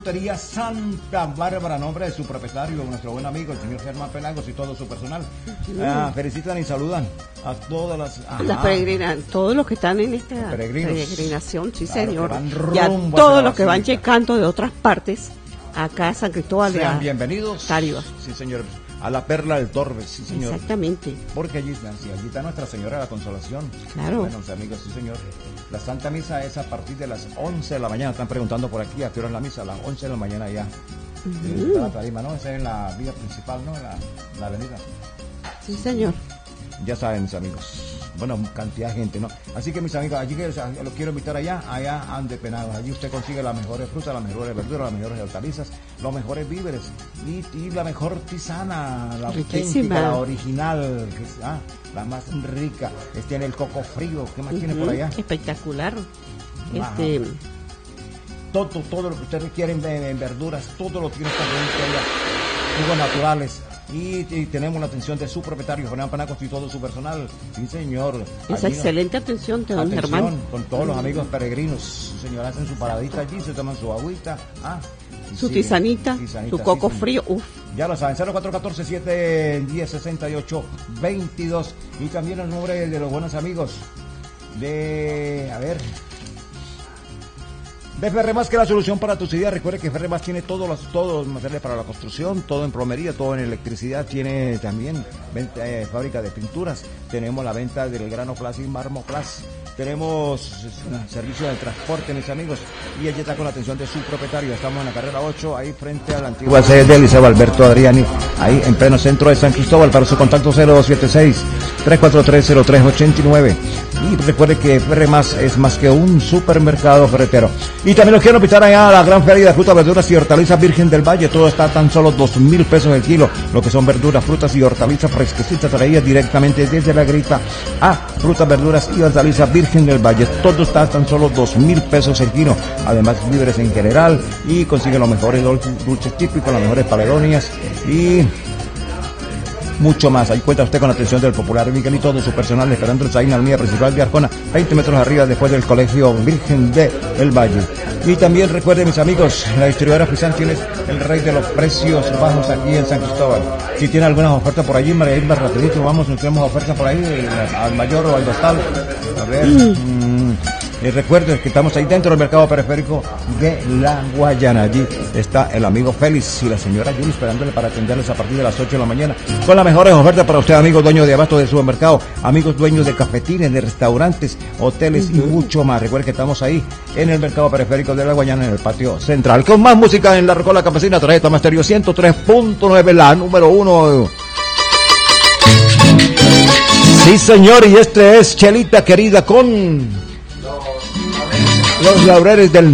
Frutería Santa Bárbara, nombre de su propietario, nuestro buen amigo, el señor Germán Penagos y todo su personal. Felicitan y saludan a todas las peregrinas, todos los que están en esta peregrinación, sí, claro, señor, y a todos los que van llegando de otras partes acá a San Cristóbal. Sean bienvenidos. Tariva. Sí, señor. A la Perla del Torbe, sí, señor. Exactamente. Porque allí está Nuestra Señora de la Consolación. Claro. Bueno, amigos, sí, señor. La Santa Misa es a partir de las 11 de la mañana. Están preguntando por aquí a qué hora es la misa. A las 11 de la mañana ya. La tarima, ¿no? Esa es la vía principal, ¿no? La avenida. Sí, señor. Ya saben, mis amigos. Bueno, cantidad de gente, ¿no? Así que, mis amigos, allí que los quiero invitar allá ande Penagos. Allí usted consigue las mejores frutas, las mejores verduras, las mejores hortalizas, los mejores víveres y la mejor tisana, la auténtica, la original, que es, la más rica. Tiene el coco frío. ¿Qué más tiene por allá? Espectacular. Todo lo que usted requiere en verduras, todo lo tiene allá. Jugos naturales. Y tenemos la atención de su propietario, Germán Penagos, y todo su personal. Sí, señor. Esa excelente atención de don Germán. Con todos los amigos peregrinos. Señor, hacen su paradita allí, se toman su agüita. Su tisanita, su coco frío. Ya lo saben, 0414-710-6822. Y también el nombre de los buenos amigos de Ferremás, que la solución para tus ideas. Recuerde que Ferremás tiene todos los materiales para la construcción, todo en plomería, todo en electricidad. Tiene también fábrica de pinturas. Tenemos la venta del grano Plus y Marmo Plus. Tenemos servicio de transporte, mis amigos. Y ella está con la atención de su propietario. Estamos en la carrera 8, ahí frente a la antigua sede del Liceo Alberto Adriani, ahí en pleno centro de San Cristóbal. Para su contacto 0276-343-0389. Y recuerde que Ferremás es más que un supermercado ferretero. Y también los quiero invitar allá a la gran feria de frutas, verduras y hortalizas Virgen del Valle. Todo está a tan solo 2,000 pesos el kilo. Lo que son verduras, frutas y hortalizas fresquecitas traídas directamente desde la grita a frutas, verduras y hortalizas Virgen del Valle. Todo está a tan solo 2,000 pesos el kilo. Además, víveres en general, y consigue los mejores dulces típicos, las mejores paledonias y mucho más. Ahí cuenta usted con la atención del popular Miguelito, de su personal, esperando ahí en la avenida principal de Arjona, 20 metros arriba después del colegio Virgen del Valle. Y también recuerden, mis amigos, la distribuidora Frisan tiene el rey de los precios bajos aquí en San Cristóbal. Si tiene algunas ofertas por allí, María Irma, rapidito, vamos, tenemos ofertas por ahí, al mayor o al total. A ver, recuerden que estamos ahí dentro del mercado periférico de La Guayana. Allí está el amigo Félix y la señora Yuri esperándole para atenderles a partir de las 8 de la mañana con las mejores ofertas para usted, amigos dueños de abasto de supermercado, amigos dueños de cafetines, de restaurantes, hoteles y mucho más. Recuerden que estamos ahí en el mercado periférico de La Guayana, en el patio central. Con más música en la Rocola Campesina, tarjeta Masterio 103.9, la número 1. Sí, señor, y este es Chelita Querida con Los Laureles del